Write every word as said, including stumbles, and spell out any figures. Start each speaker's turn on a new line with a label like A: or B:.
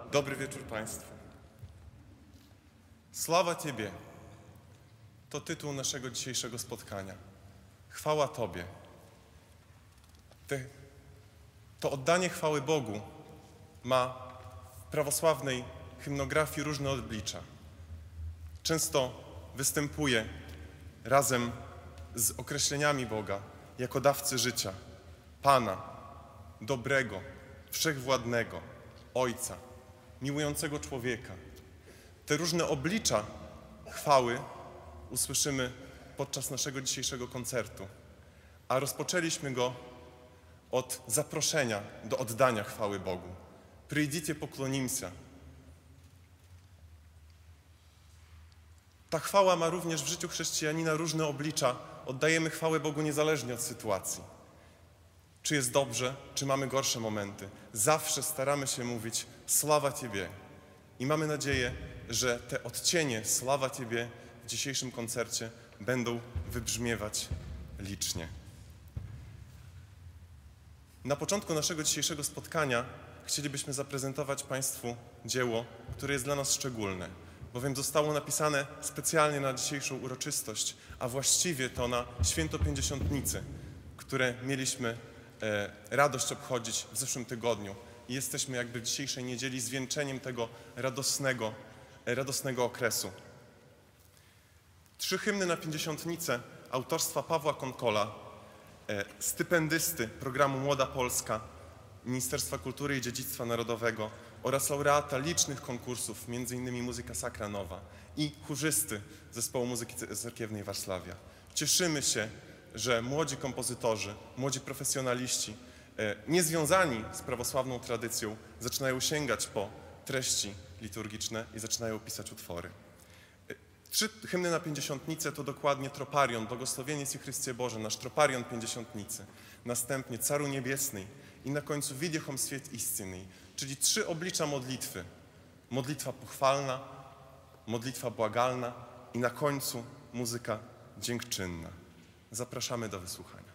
A: Dobry wieczór Państwu. Sława Ciebie to tytuł naszego dzisiejszego spotkania. Chwała Tobie. Te, to oddanie chwały Bogu ma w prawosławnej hymnografii różne oblicza. Często występuje razem z określeniami Boga jako dawcy życia, Pana, dobrego, wszechwładnego, Ojca, miłującego człowieka. Te różne oblicza chwały usłyszymy podczas naszego dzisiejszego koncertu, a rozpoczęliśmy go od zaproszenia do oddania chwały Bogu. Przyjdziecie, poklonimся. Ta chwała ma również w życiu chrześcijanina różne oblicza. Oddajemy chwałę Bogu niezależnie od sytuacji. Czy jest dobrze, czy mamy gorsze momenty. Zawsze staramy się mówić sława Ciebie. I mamy nadzieję, że te odcienie sława Ciebie w dzisiejszym koncercie będą wybrzmiewać licznie. Na początku naszego dzisiejszego spotkania chcielibyśmy zaprezentować Państwu dzieło, które jest dla nas szczególne, bowiem zostało napisane specjalnie na dzisiejszą uroczystość, a właściwie to na Święto Pięćdziesiątnicy, które mieliśmy e, radość obchodzić w zeszłym tygodniu. I jesteśmy jakby w dzisiejszej niedzieli zwieńczeniem tego radosnego, e, radosnego okresu. Trzy hymny na Pięćdziesiątnicę autorstwa Pawła Konkola, e, stypendysty programu Młoda Polska, Ministerstwa Kultury i Dziedzictwa Narodowego oraz laureata licznych konkursów, między innymi Muzyka Sacra Nowa i chórzysty Zespołu Muzyki Cerkiewnej Warszawia. Cieszymy się, że młodzi kompozytorzy, młodzi profesjonaliści, e, niezwiązani z prawosławną tradycją, zaczynają sięgać po treści liturgiczne i zaczynają pisać utwory. E, Trzy hymny na Pięćdziesiątnicę to dokładnie Troparion, Błogosławieni i Chrystie Boże, nasz Troparion Pięćdziesiątnicy. Następnie Caru Niebiesnej i na końcu Widziechom Świat Istinny, czyli trzy oblicza modlitwy. Modlitwa pochwalna, modlitwa błagalna i na końcu muzyka dziękczynna. Zapraszamy do wysłuchania.